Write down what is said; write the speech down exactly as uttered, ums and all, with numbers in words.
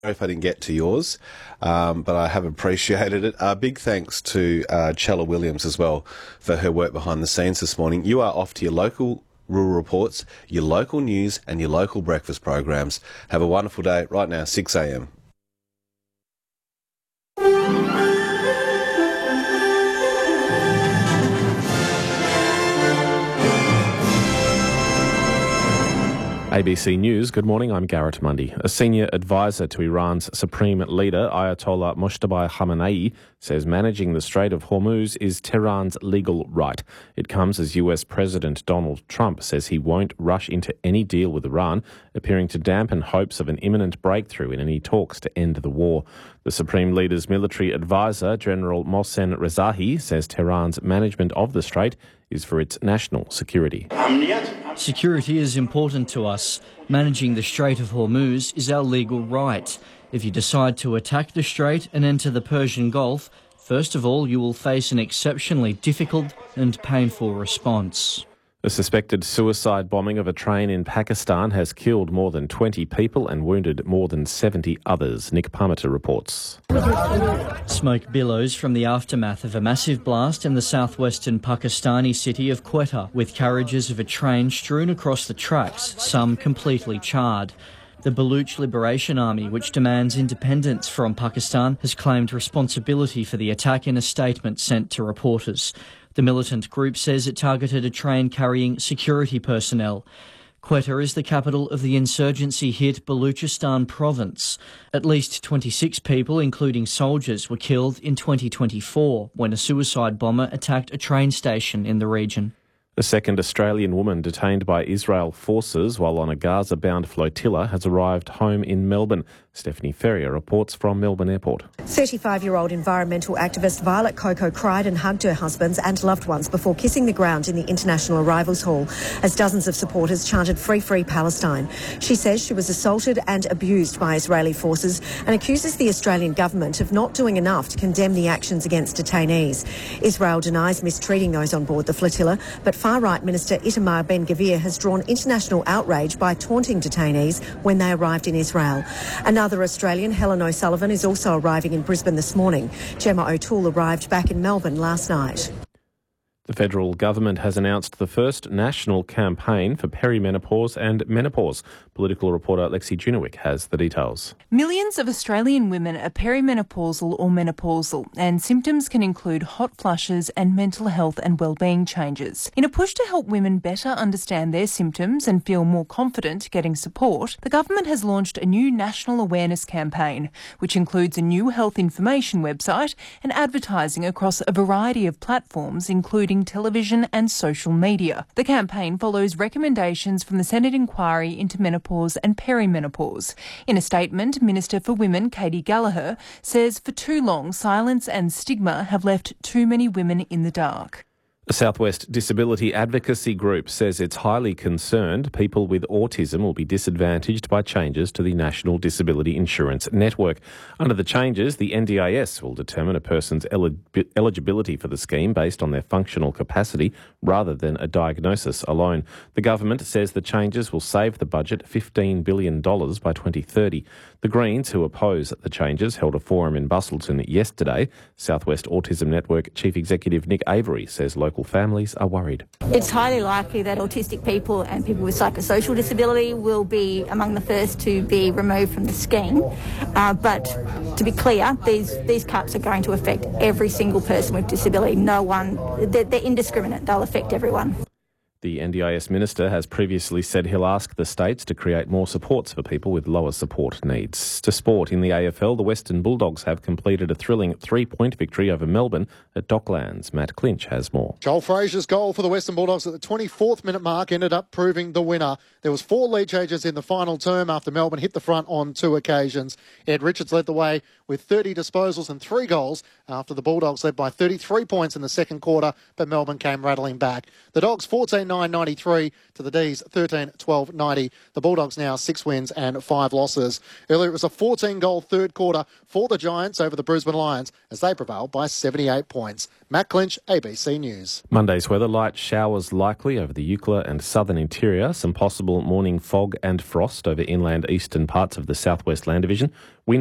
if I didn't get to yours, um, but I have appreciated it. Uh, big thanks to uh, Chella Williams as well for her work behind the scenes this morning. You are off to your local rural reports, your local news and your local breakfast programs. Have a wonderful day. Right now, six a m. A B C News, good morning, I'm Garrett Mundy. A senior advisor to Iran's supreme leader, Ayatollah Mojtaba Khamenei, says managing the Strait of Hormuz is Tehran's legal right. It comes as U S President Donald Trump says he won't rush into any deal with Iran, appearing to dampen hopes of an imminent breakthrough in any talks to end the war. The Supreme Leader's military advisor, General Mohsen Rezaei, says Tehran's management of the strait is for its national security. Security is important to us. Managing the Strait of Hormuz is our legal right. If you decide to attack the strait and enter the Persian Gulf, first of all, you will face an exceptionally difficult and painful response. A suspected suicide bombing of a train in Pakistan has killed more than twenty people and wounded more than seventy others. Nick Parmiter reports. Smoke billows from the aftermath of a massive blast in the southwestern Pakistani city of Quetta, with carriages of a train strewn across the tracks, some completely charred. The Baluch Liberation Army, which demands independence from Pakistan, has claimed responsibility for the attack in a statement sent to reporters. The militant group says it targeted a train carrying security personnel. Quetta is the capital of the insurgency-hit Baluchistan province. At least twenty-six people, including soldiers, were killed in twenty twenty-four when a suicide bomber attacked a train station in the region. A second Australian woman detained by Israel forces while on a Gaza-bound flotilla has arrived home in Melbourne. Stephanie Ferrier reports from Melbourne Airport. thirty-five-year-old environmental activist Violet Coco cried and hugged her husbands and loved ones before kissing the ground in the International Arrivals Hall as dozens of supporters chanted Free, Free Palestine. She says she was assaulted and abused by Israeli forces and accuses the Australian government of not doing enough to condemn the actions against detainees. Israel denies mistreating those on board the flotilla, but far-right Minister Itamar Ben-Gvir has drawn international outrage by taunting detainees when they arrived in Israel. Another Australian, Helen O'Sullivan, is also arriving in Brisbane this morning. Gemma O'Toole arrived back in Melbourne last night. The federal government has announced the first national campaign for perimenopause and menopause. Political reporter Lexi Junowick has the details. Millions of Australian women are perimenopausal or menopausal, and symptoms can include hot flushes and mental health and wellbeing changes. In a push to help women better understand their symptoms and feel more confident getting support, the government has launched a new national awareness campaign, which includes a new health information website and advertising across a variety of platforms, including television and social media. The campaign follows recommendations from the Senate inquiry into menopause and perimenopause. In a statement, Minister for Women Katie Gallagher says for too long silence and stigma have left too many women in the dark. A South West disability advocacy group says it's highly concerned people with autism will be disadvantaged by changes to the National Disability Insurance Network. Under the changes, the N D I S will determine a person's elig- eligibility for the scheme based on their functional capacity rather than a diagnosis alone. The government says the changes will save the budget fifteen billion dollars by twenty thirty. The Greens, who oppose the changes, held a forum in Busselton yesterday. South West Autism Network Chief Executive Nick Avery says local families are worried. It's highly likely that autistic people and people with psychosocial disability will be among the first to be removed from the scheme. Uh, but to be clear, these, these cuts are going to affect every single person with disability. No one, they're, they're indiscriminate. They'll affect everyone. The N D I S minister has previously said he'll ask the states to create more supports for people with lower support needs. To sport, in the A F L, the Western Bulldogs have completed a thrilling three-point victory over Melbourne at Docklands. Matt Clinch has more. Joel Frazier's goal for the Western Bulldogs at the twenty-fourth minute mark ended up proving the winner. There was four lead changes in the final term after Melbourne hit the front on two occasions. Ed Richards led the way with thirty disposals and three goals after the Bulldogs led by thirty-three points in the second quarter, but Melbourne came rattling back. The Dogs fourteen nine ninety-three to the D's thirteen twelve ninety. The Bulldogs now six wins and five losses. Earlier it was a fourteen-goal third quarter for the Giants over the Brisbane Lions as they prevailed by seventy-eight points. Matt Clinch, A B C News. Monday's weather, light showers likely over the Eucla and southern interior. Some possible morning fog and frost over inland eastern parts of the southwest land division. Wind